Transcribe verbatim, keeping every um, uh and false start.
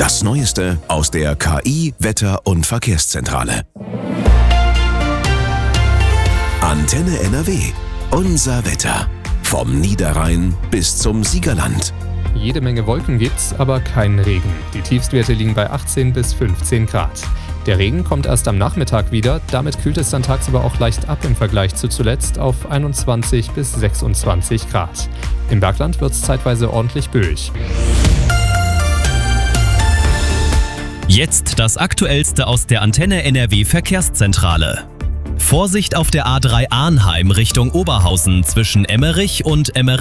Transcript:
Das Neueste aus der K I-, Wetter- und Verkehrszentrale. Antenne N R W. Unser Wetter. Vom Niederrhein bis zum Siegerland. Jede Menge Wolken gibt's, aber keinen Regen. Die Tiefstwerte liegen bei achtzehn bis fünfzehn Grad. Der Regen kommt erst am Nachmittag wieder, damit kühlt es dann tagsüber auch leicht ab im Vergleich zu zuletzt auf einundzwanzig bis sechsundzwanzig Grad. Im Bergland wird's zeitweise ordentlich böig. Jetzt das Aktuellste aus der Antenne N R W Verkehrszentrale. Vorsicht auf der A drei Arnheim Richtung Oberhausen zwischen Emmerich und Emmerich.